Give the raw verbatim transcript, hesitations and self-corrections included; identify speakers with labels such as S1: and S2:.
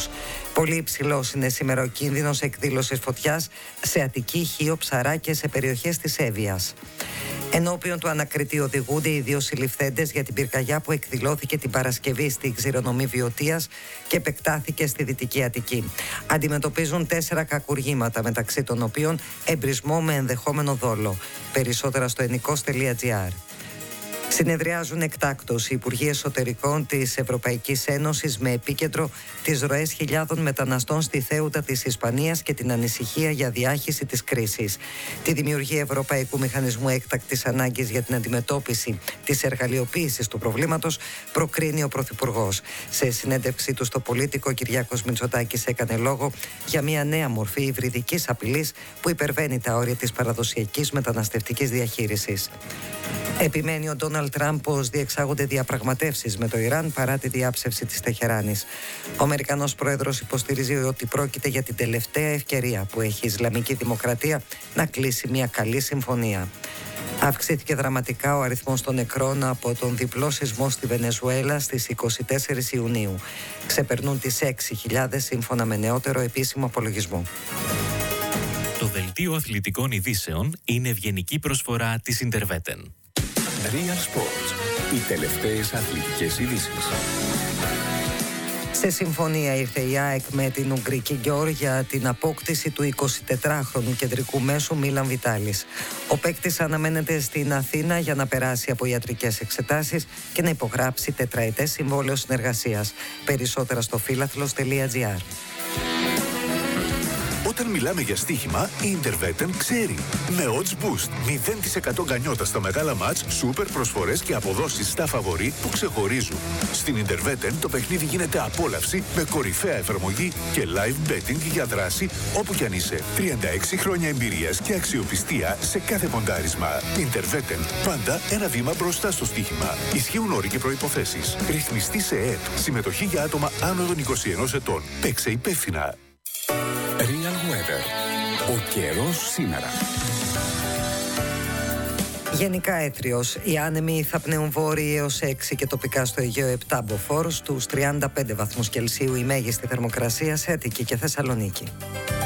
S1: Αττικούς. Πολύ υψηλός είναι σήμερα ο κίνδυνος εκδήλωσης φωτιάς σε Αττική, Χίο, Ψαρά και σε περιοχές της Εύβοιας. Ενώπιον του ανακριτή οδηγούνται οι δύο συλληφθέντες για την πυρκαγιά που εκδηλώθηκε την Παρασκευή στη Ξηρονομή Βιωτίας και επεκτάθηκε στη Δυτική Αττική. Αντιμετωπίζουν τέσσερα κακουργήματα, μεταξύ των οποίων εμπρισμό με ενδεχόμενο δόλο. Περισσότερα στο ενικός τελεία τζι άρ. Συνεδριάζουν εκτάκτως οι Υπουργοί Εσωτερικών της Ευρωπαϊκής Ένωσης με επίκεντρο τις ροές χιλιάδων μεταναστών στη Θέουτα της Ισπανίας και την ανησυχία για διάχυση της κρίσης. Τη δημιουργία Ευρωπαϊκού Μηχανισμού Έκτακτης Ανάγκης για την αντιμετώπιση της εργαλειοποίησης του προβλήματος προκρίνει ο Πρωθυπουργός. Σε συνέντευξή του στο Πολίτικο, ο Κυριάκος Μητσοτάκης έκανε λόγο για μια νέα μορφή υβριδικής απειλής που υπερβαίνει τα όρια της παραδοσιακής μεταναστευτικής διαχείρισης. Επιμένει ο Ντόναλντ Τραμπ πως διεξάγονται διαπραγματεύσεις με το Ιράν παρά τη διάψευση της Τεχεράνης. Ο Αμερικανός πρόεδρος υποστηρίζει ότι πρόκειται για την τελευταία ευκαιρία που έχει η Ισλαμική Δημοκρατία να κλείσει μια καλή συμφωνία. Αυξήθηκε δραματικά ο αριθμός των νεκρών από τον διπλό σεισμό στη Βενεζουέλα στις είκοσι τέσσερις Ιουνίου. Ξεπερνούν τις έξι χιλιάδες σύμφωνα με νεότερο επίσημο απολογισμό.
S2: Το δελτίο αθλητικών ειδήσεων είναι ευγενική προσφορά της Interveten.
S3: Real Sports. Οι τελευταίες αθλητικές ειδήσεις.
S1: Σε συμφωνία ήρθε η ΑΕΚ με την Ουγγρική Γκιόρ για την απόκτηση του εικοσιτετράχρονου κεντρικού μέσου Μίλαν Βιτάλης. Ο παίκτης αναμένεται στην Αθήνα για να περάσει από ιατρικές εξετάσεις και να υπογράψει τετραετές συμβόλαιο συνεργασίας. Περισσότερα στο φίλαθλος τελεία τζι άρ.
S4: Όταν μιλάμε για στοίχημα, η Interveten ξέρει. Με Odds Boost, μηδέν τοις εκατό γκανιότα στα μεγάλα μάτς, σούπερ προσφορές και αποδόσεις στα φαβορί που ξεχωρίζουν. Στην Interveten το παιχνίδι γίνεται απόλαυση με κορυφαία εφαρμογή και live betting για δράση όπου κι αν είσαι. τριάντα έξι χρόνια εμπειρίας και αξιοπιστία σε κάθε ποντάρισμα. Interveten, πάντα ένα βήμα μπροστά στο στοίχημα. Ισχύουν όροι και προϋποθέσεις. Ρυθμιστή σε ΕΕΠ. Συμμετοχή για άτομα άνω των είκοσι ενός ετών. Παίξε υπεύθυνα.
S3: Real Weather. Ο καιρός σήμερα.
S1: Γενικά έθριος. Οι άνεμοι θα πνέουν βόρειοι έως έξι και τοπικά στο Αιγαίο επτά μποφόρ, στους τριάντα πέντε βαθμούς Κελσίου η μέγιστη θερμοκρασία σε Αττική και Θεσσαλονίκη.